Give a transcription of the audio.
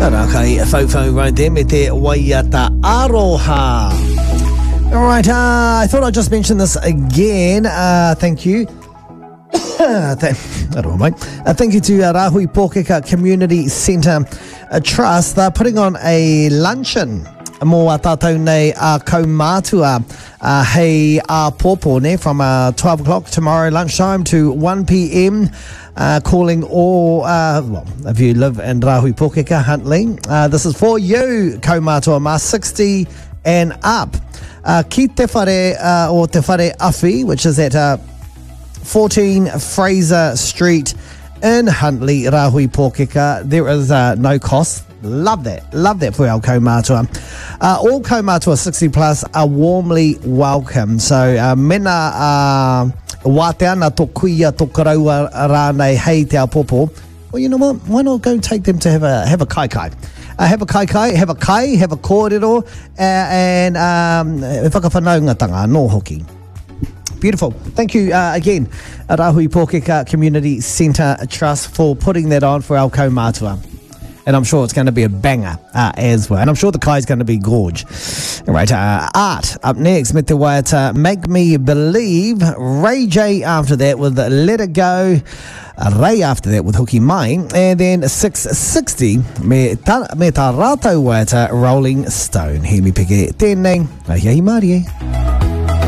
Rakai Fofo right there me te Waiata Aroha. Alright, I thought I'd just mention this again. Thank you. Thank you to Rahui Pōkeka Community Centre Trust. They're putting on a luncheon mō a tātou nei a kaumātua hei a pōpōne from 12 o'clock tomorrow lunchtime to 1 p.m. Calling all, well, if you live in Rahui Pōkeka, Huntly, this is for you, kaumātua ma 60 and up. Ki te whare, or te whare awhi, which is at 14 Fraser Street in Huntly, Rahui Pōkeka. There is no cost. Love that for our kaumātua. All kaumātua 60 plus are warmly welcome. So mena wātea na tō kuia tō karaua rānei hei te apopo. Well, you know what? Why not go and take them to have a kai kai? Have a kai kai, have a kai, have a kōrero, and whakawhanaungatanga, no hoki. Beautiful. Thank you again, Rahui Pōkeka Community Centre Trust, for putting that on for our kaumātua. And I'm sure it's going to be a banger as well. And I'm sure the kai's going to be gorge. All right, Art up next. Me te waiata Make Me Believe. Ray J after that with Let It Go. Ray after that with Hooky Mai. And then 6:60 me ta rātou waiata Rolling Stone. He me peke tēnei. Ai hei Mārie.